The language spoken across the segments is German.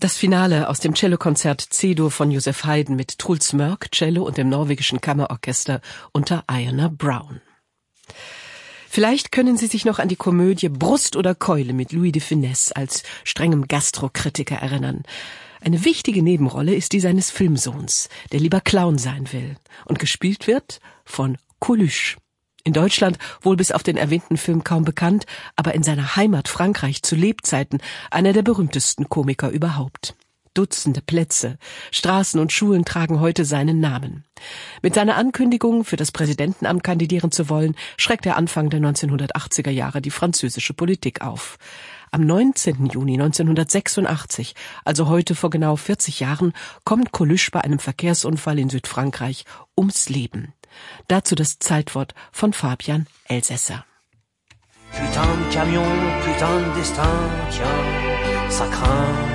Das Finale aus dem Cellokonzert C-Dur von Joseph Haydn mit Truls Mørk, Cello und dem norwegischen Kammerorchester unter Iona Brown. Vielleicht können Sie sich noch an die Komödie Brust oder Keule mit Louis de Funès als strengem Gastrokritiker erinnern. Eine wichtige Nebenrolle ist die seines Filmsohns, der lieber Clown sein will und gespielt wird von Coluche. In Deutschland wohl bis auf den erwähnten Film kaum bekannt, aber in seiner Heimat Frankreich zu Lebzeiten einer der berühmtesten Komiker überhaupt. Dutzende Plätze, Straßen und Schulen tragen heute seinen Namen. Mit seiner Ankündigung, für das Präsidentenamt kandidieren zu wollen, schreckt er Anfang der 1980er Jahre die französische Politik auf. Am 19. Juni 1986, also heute vor genau 40 Jahren, kommt Coluche bei einem Verkehrsunfall in Südfrankreich ums Leben. Dazu das Zeitwort von Fabian Elsässer. Putain de camion, putain de destin, tiens, ça craint.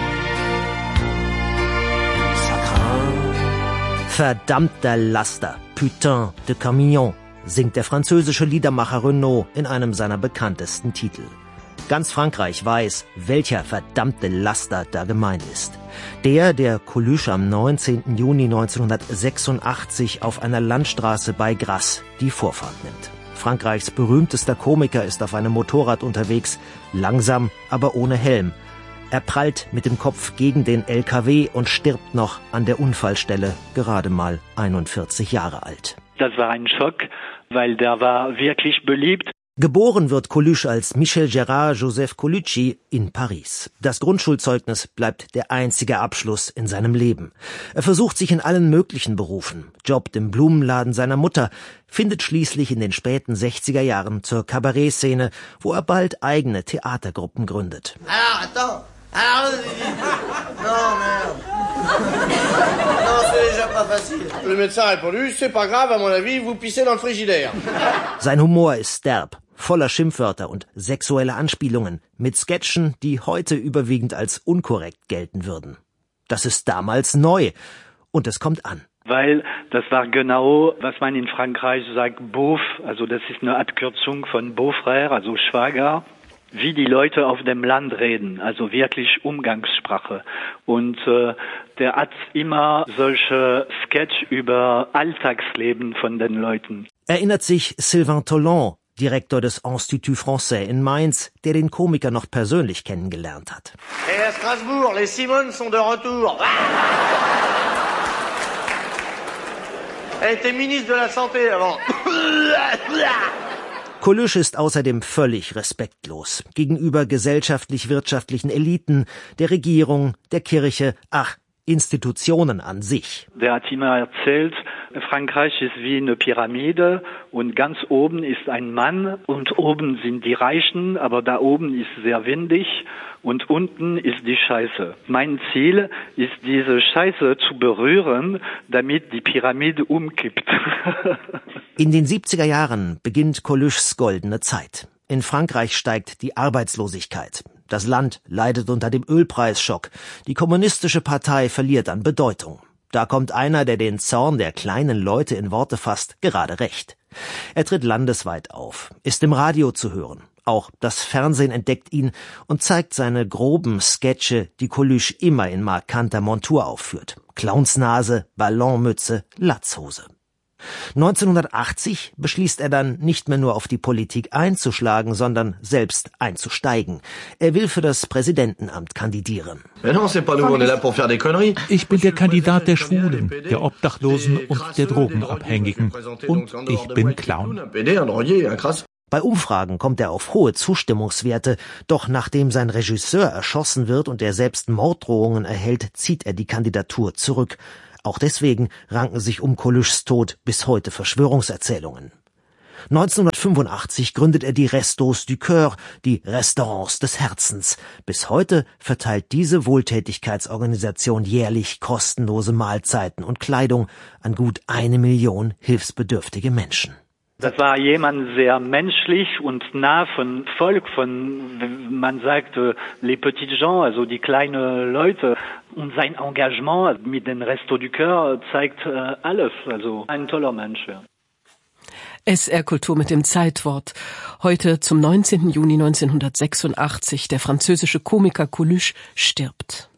Ça craint. Verdammter Laster, putain de camion, singt der französische Liedermacher Renaud in einem seiner bekanntesten Titel. Ganz Frankreich weiß, welcher verdammte Laster da gemeint ist. Der Coluche am 19. Juni 1986 auf einer Landstraße bei Grasse die Vorfahrt nimmt. Frankreichs berühmtester Komiker ist auf einem Motorrad unterwegs, langsam, aber ohne Helm. Er prallt mit dem Kopf gegen den LKW und stirbt noch an der Unfallstelle, gerade mal 41 Jahre alt. Das war ein Schock, weil der war wirklich beliebt. Geboren wird Coluche als Michel Gérard Joseph Colucci in Paris. Das Grundschulzeugnis bleibt der einzige Abschluss in seinem Leben. Er versucht sich in allen möglichen Berufen, jobbt im Blumenladen seiner Mutter, findet schließlich in den späten 60er Jahren zur Kabarettszene, wo er bald eigene Theatergruppen gründet. Sein Humor ist derb, voller Schimpfwörter und sexuelle Anspielungen, mit Sketchen, die heute überwiegend als unkorrekt gelten würden. Das ist damals neu und es kommt an. Weil das war genau, was man in Frankreich sagt, Beauf, also das ist eine Abkürzung von Beau-Frère, also Schwager, wie die Leute auf dem Land reden, also wirklich Umgangssprache. Und der hat immer solche Sketch über Alltagsleben von den Leuten. Erinnert sich Sylvain Tollant, Direktor des Institut Français in Mainz, der den Komiker noch persönlich kennengelernt hat. Et à Strasbourg, les Simones sont de retour. Elle était ministre de la Santé avant. Coluche ist außerdem völlig respektlos gegenüber gesellschaftlich-wirtschaftlichen Eliten, der Regierung, der Kirche, Institutionen an sich. Der hat immer erzählt, Frankreich ist wie eine Pyramide und ganz oben ist ein Mann und oben sind die Reichen, aber da oben ist sehr windig und unten ist die Scheiße. Mein Ziel ist, diese Scheiße zu berühren, damit die Pyramide umkippt. In den 70er Jahren beginnt Coluches goldene Zeit. In Frankreich steigt die Arbeitslosigkeit. Das Land leidet unter dem Ölpreisschock. Die kommunistische Partei verliert an Bedeutung. Da kommt einer, der den Zorn der kleinen Leute in Worte fasst, gerade recht. Er tritt landesweit auf, ist im Radio zu hören. Auch das Fernsehen entdeckt ihn und zeigt seine groben Sketche, die Coluche immer in markanter Montur aufführt. Clownsnase, Ballonmütze, Latzhose. 1980 beschließt er dann, nicht mehr nur auf die Politik einzuschlagen, sondern selbst einzusteigen. Er will für das Präsidentenamt kandidieren. Ich bin der Kandidat der Schwulen, der Obdachlosen und der Drogenabhängigen. Und ich bin Clown. Bei Umfragen kommt er auf hohe Zustimmungswerte, doch nachdem sein Regisseur erschossen wird und er selbst Morddrohungen erhält, zieht er die Kandidatur zurück. Auch deswegen ranken sich um Coluches Tod bis heute Verschwörungserzählungen. 1985 gründet er die Restos du Cœur, die Restaurants des Herzens. Bis heute verteilt diese Wohltätigkeitsorganisation jährlich kostenlose Mahlzeiten und Kleidung an gut 1 Million hilfsbedürftige Menschen. Das war jemand sehr menschlich und nah von Volk, von, man sagt, les petits gens, also die kleinen Leute. Und sein Engagement mit den Restos du Cœur zeigt alles, also ein toller Mensch, ja. SR Kultur mit dem Zeitwort. Heute zum 19. Juni 1986 der französische Komiker Coluche stirbt.